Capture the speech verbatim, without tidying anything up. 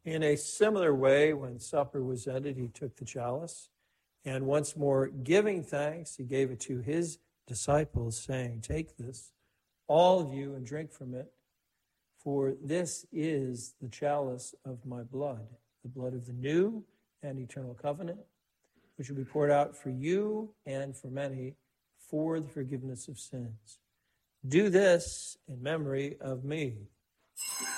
In a similar way, when supper was ended, he took the chalice, and once more giving thanks, he gave it to his disciples, saying, "Take this, all of you, and drink from it, for this is the chalice of my blood, the blood of the new and eternal covenant, which will be poured out for you and for many for the forgiveness of sins. Do this in memory of me."